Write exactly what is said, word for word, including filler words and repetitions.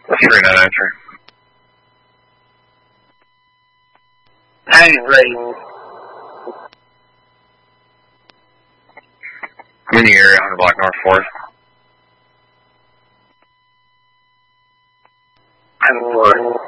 three nine nine three. Hey, Ray. I'm in the area, one hundred block north fourth. I'm Lord.